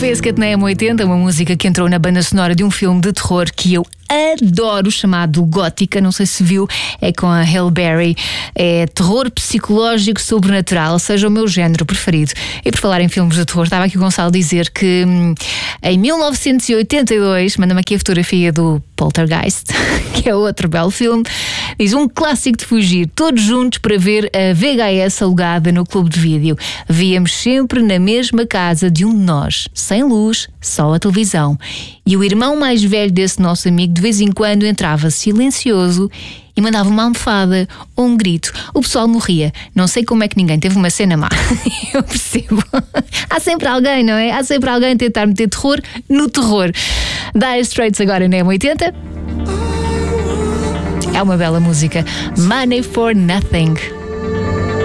Biscuit na M80, uma música que entrou na banda sonora de um filme de terror que eu adoro, chamado Gótica. Não sei se viu, é com a Halle Berry. É terror psicológico sobrenatural, ou seja, o meu género preferido. E por falar em filmes de terror, estava aqui o Gonçalo a dizer que em 1982, manda-me aqui a fotografia do Poltergeist, que é outro belo filme, diz: um clássico de fugir, todos juntos para ver a VHS alugada no clube de vídeo. Víamos sempre na mesma casa de um de nós, sem luz, só a televisão. E o irmão mais velho desse nosso amigo de vez em quando entrava silencioso e mandava uma almofada ou um grito. O pessoal morria. Não sei como é que ninguém teve uma cena má. Eu percebo. Há sempre alguém, não é? Há sempre alguém a tentar meter terror no terror. Dire Straits agora na M80. É uma bela música. Money for Nothing.